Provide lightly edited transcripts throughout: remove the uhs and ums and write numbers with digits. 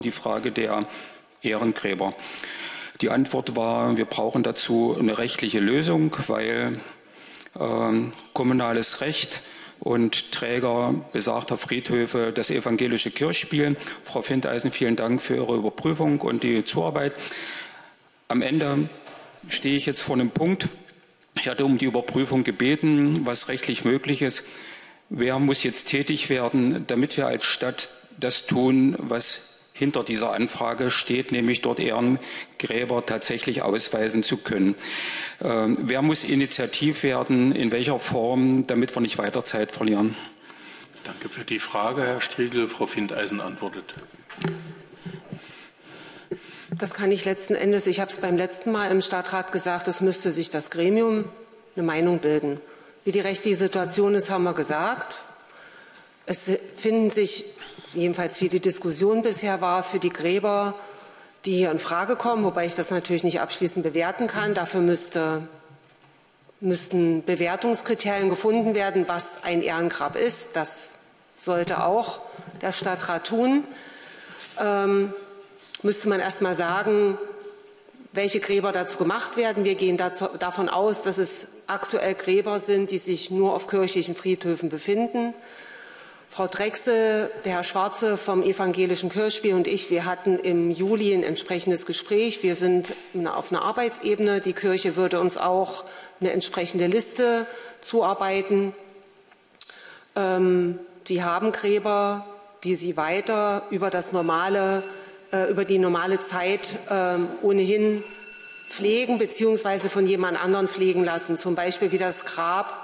die Frage der Ehrengräber. Die Antwort war, wir brauchen dazu eine rechtliche Lösung, weil kommunales Recht und Träger besagter Friedhöfe das evangelische Kirchspiel. Frau Findeisen, vielen Dank für Ihre Überprüfung und die Zuarbeit. Am Ende stehe ich jetzt vor einem Punkt. Ich hatte um die Überprüfung gebeten, was rechtlich möglich ist. Wer muss jetzt tätig werden, damit wir als Stadt das tun, was hinter dieser Anfrage steht, nämlich dort Ehrengräber tatsächlich ausweisen zu können. Wer muss initiativ werden, in welcher Form, damit wir nicht weiter Zeit verlieren? Danke für die Frage, Herr Striegel. Frau Findeisen antwortet. Das kann ich letzten Endes, ich habe es beim letzten Mal im Stadtrat gesagt, es müsste sich das Gremium eine Meinung bilden. Wie die rechtliche Situation ist, haben wir gesagt. Es finden sich, jedenfalls wie die Diskussion bisher war, für die Gräber, die hier in Frage kommen, wobei ich das natürlich nicht abschließend bewerten kann. Dafür müssten Bewertungskriterien gefunden werden, was ein Ehrengrab ist. Das sollte auch der Stadtrat tun. Müsste man erst mal sagen, welche Gräber dazu gemacht werden. Wir gehen davon aus, dass es aktuell Gräber sind, die sich nur auf kirchlichen Friedhöfen befinden. Frau Drechsel, der Herr Schwarze vom Evangelischen Kirchspiel und ich, wir hatten im Juli ein entsprechendes Gespräch. Wir sind auf einer Arbeitsebene. Die Kirche würde uns auch eine entsprechende Liste zuarbeiten. Die haben Gräber, die sie weiter über die normale Zeit ohnehin pflegen bzw. von jemand anderen pflegen lassen. Zum Beispiel wie das Grab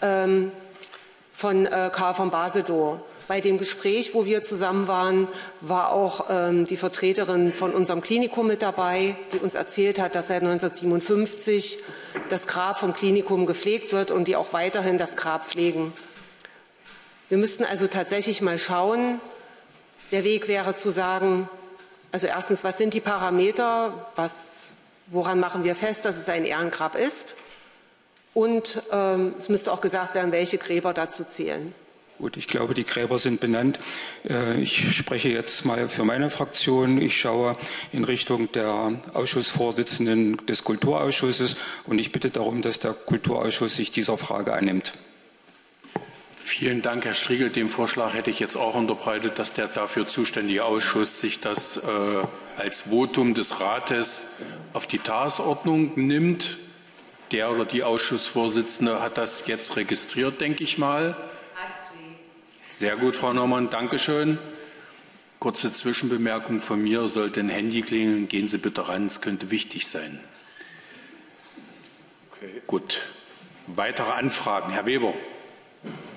von Karl von Basedow. Bei dem Gespräch, wo wir zusammen waren, war auch die Vertreterin von unserem Klinikum mit dabei, die uns erzählt hat, dass seit 1957 das Grab vom Klinikum gepflegt wird und die auch weiterhin das Grab pflegen. Wir müssten also tatsächlich mal schauen. Der Weg wäre zu sagen, also erstens, was sind die Parameter, woran machen wir fest, dass es ein Ehrengrab ist? Und es müsste auch gesagt werden, welche Gräber dazu zählen. Gut, ich glaube, die Gräber sind benannt. Ich spreche jetzt mal für meine Fraktion. Ich schaue in Richtung der Ausschussvorsitzenden des Kulturausschusses und ich bitte darum, dass der Kulturausschuss sich dieser Frage annimmt. Vielen Dank, Herr Striegel. Den Vorschlag hätte ich jetzt auch unterbreitet, dass der dafür zuständige Ausschuss sich das als Votum des Rates auf die Tagesordnung nimmt. Der oder die Ausschussvorsitzende hat das jetzt registriert, denke ich mal. Sehr gut, Frau Naumann, danke schön. Kurze Zwischenbemerkung von mir. Sollte ein Handy klingeln, gehen Sie bitte ran, es könnte wichtig sein. Okay. Gut. Weitere Anfragen, Herr Weber.